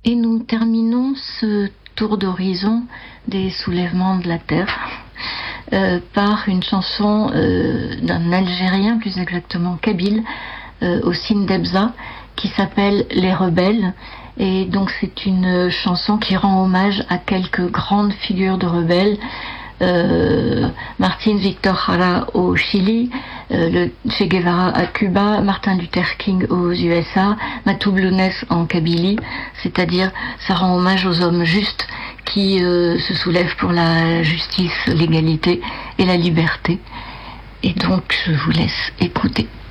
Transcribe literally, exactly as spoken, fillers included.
Et nous terminons ce tour d'horizon des soulèvements de la terre euh, par une chanson euh, d'un Algérien, plus exactement kabyle, euh, au Sindebza, qui s'appelle Les Rebelles. Et donc c'est une chanson qui rend hommage à quelques grandes figures de rebelles. Euh, Martin Victor Jara au Chili, euh, le Che Guevara à Cuba, Martin Luther King aux U S A, Matou Blounès en Kabylie, c'est-à-dire ça rend hommage aux hommes justes qui euh, se soulèvent pour la justice, l'égalité et la liberté. Et donc je vous laisse écouter.